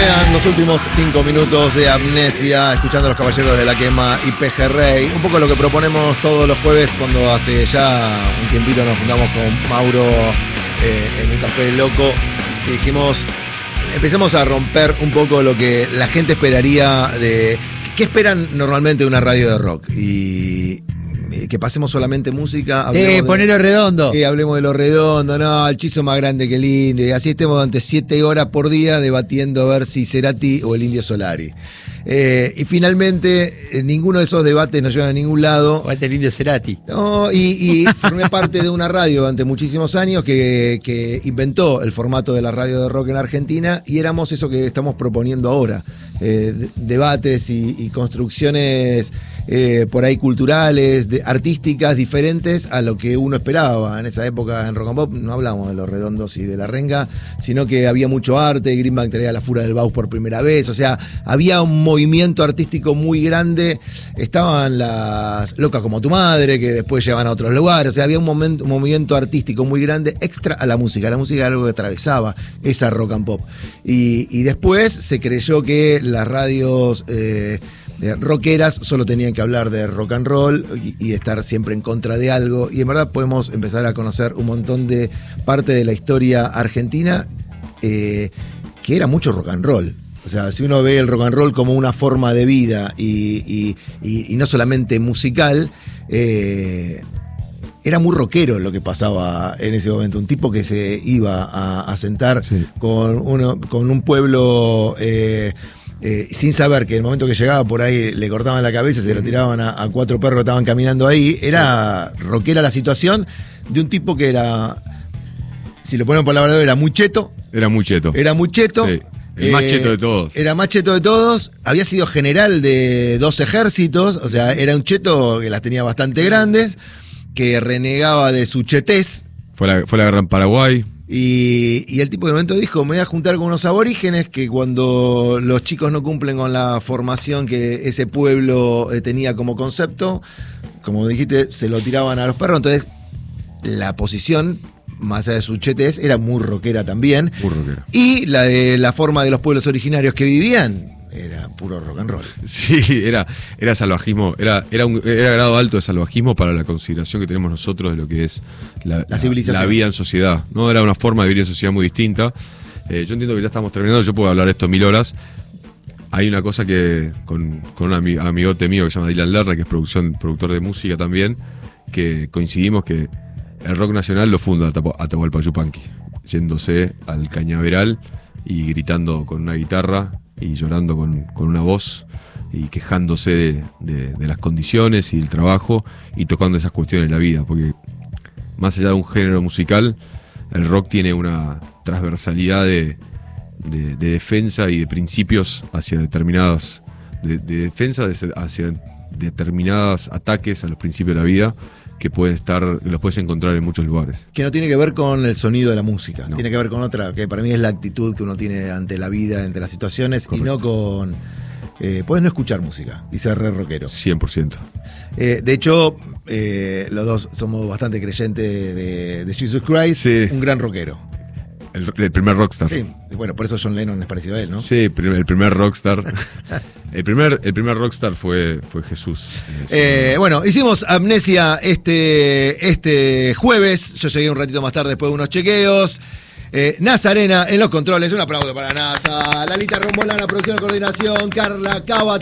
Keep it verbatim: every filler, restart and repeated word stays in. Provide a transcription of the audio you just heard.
quedan los últimos cinco minutos de Amnesia, escuchando a los Caballeros de la Quema y Pejerrey. Un poco lo que proponemos todos los jueves cuando hace ya un tiempito nos juntamos con Mauro eh, en un café loco y dijimos, empecemos a romper un poco lo que la gente esperaría de... ¿Qué esperan normalmente de una radio de rock? Y... que pasemos solamente música. Eh, ponelo redondo. Que hablemos de lo redondo, no, el chizo más grande que el indio. Y así estemos durante siete horas por día debatiendo a ver si Cerati o el Indio Solari. Eh, y finalmente, eh, ninguno de esos debates nos llevan a ningún lado. O el Indio Cerati. No, y, y formé parte de una radio durante muchísimos años que, que inventó el formato de la radio de rock en la Argentina y éramos eso que estamos proponiendo ahora. Eh, de, debates y, y construcciones eh, por ahí culturales, de, artísticas diferentes a lo que uno esperaba. En esa época en Rock and Pop no hablábamos de los redondos y de la renga, sino que había mucho arte. Greenback traía la Fura del Baus por primera vez, o sea, había un movimiento artístico muy grande. Estaban las Locas como tu madre, que después llevaban a otros lugares, o sea, había un, momento, un movimiento artístico muy grande extra a la música. La música era algo que atravesaba esa Rock and Pop. Y, y después se creyó que las radios eh, rockeras solo tenían que hablar de rock and roll y, y estar siempre en contra de algo, y en verdad podemos empezar a conocer un montón de parte de la historia argentina eh, que era mucho rock and roll. O sea, si uno ve el rock and roll como una forma de vida y, y, y, y no solamente musical, eh, era muy rockero lo que pasaba en ese momento. Un tipo que se iba a, a sentar sí. con, uno, con un pueblo eh, eh, sin saber que en el momento que llegaba por ahí le cortaban la cabeza, se lo tiraban a, a cuatro perros que estaban caminando ahí. Era rockera la situación de un tipo que era, si lo ponemos por la palabra, era muy cheto. Era muy cheto. Era muy cheto. Sí. El más cheto de todos. Era más cheto de todos. Había sido general de dos ejércitos. O sea, era un cheto que las tenía bastante grandes, que renegaba de su chetés. Fue la, fue la guerra en Paraguay. Y, y el tipo de momento dijo, me voy a juntar con unos aborígenes que cuando los chicos no cumplen con la formación que ese pueblo eh, tenía como concepto, como dijiste, se lo tiraban a los perros. Entonces, la posición, más allá de su chetés, era muy rockera también. Muy rockera. Y la de la forma de los pueblos originarios que vivían era puro rock and roll. Sí, era, era salvajismo, era, era un era grado alto de salvajismo para la consideración que tenemos nosotros de lo que es la, la civilización, la vida en sociedad. No era una forma de vivir en sociedad muy distinta. Eh, yo entiendo que ya estamos terminando, yo puedo hablar de esto mil horas. Hay una cosa que con, con un amigote mío que se llama Dylan Lerner, que es producción, productor de música también, que coincidimos que el rock nacional lo funda Atahualpa Yupanqui, yéndose al cañaveral y gritando con una guitarra y llorando con, con una voz y quejándose de, de, de las condiciones y el trabajo y tocando esas cuestiones de la vida, porque más allá de un género musical, el rock tiene una transversalidad de, de, de defensa y de principios hacia determinadas de, de defensa de, hacia determinados ataques a los principios de la vida que pueden estar, los puedes encontrar en muchos lugares. Que no tiene que ver con el sonido de la música, no. Tiene que ver con otra, que para mí es la actitud que uno tiene ante la vida, ante las situaciones. Correcto. Y no con... Eh, puedes no escuchar música y ser re rockero. cien por ciento. Eh, de hecho, eh, los dos somos bastante creyentes de, de Jesus Christ, sí. Un gran rockero. El, el primer rockstar. Sí, bueno, por eso John Lennon es parecido a él, ¿no? Sí, el primer rockstar. el, primer, el primer rockstar fue, fue Jesús. Eh, bueno, hicimos Amnesia este, este jueves. Yo llegué un ratito más tarde después de unos chequeos. Eh, Nazarena en los controles. Un aplauso para NASA. Lalita Rombolana, producción de coordinación. Carla Cava.